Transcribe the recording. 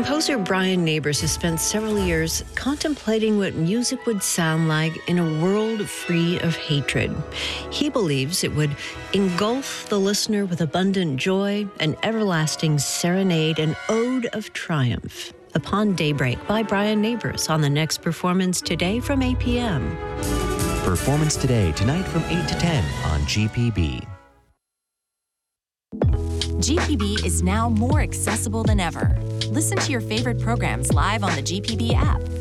Composer Brian Neighbors has spent several years contemplating what music would sound like in a world free of hatred. He believes it would engulf the listener with abundant joy, an everlasting serenade, an ode of triumph. Upon Daybreak by Brian Neighbors on the next Performance Today from 8 p.m. Performance Today, tonight from 8 to 10 on GPB. GPB is now more accessible than ever. Listen to your favorite programs live on the GPB app